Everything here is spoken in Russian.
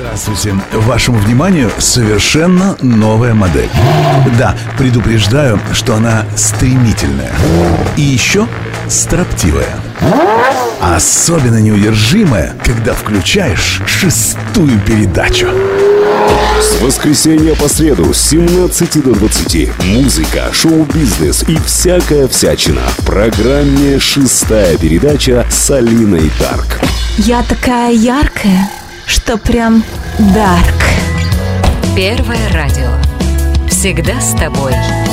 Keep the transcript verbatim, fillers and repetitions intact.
Здравствуйте. Вашему вниманию совершенно новая модель. Да, предупреждаю, что она стремительная. И еще строптивая. Особенно неудержимая, когда включаешь шестую передачу. С воскресенья по среду с семнадцати до двадцати. Музыка, шоу-бизнес и всякая всячина. В программе «Шестая передача» с Алиной Дарк. Я такая яркая, что прям дарк. Первое радио. Всегда с тобой.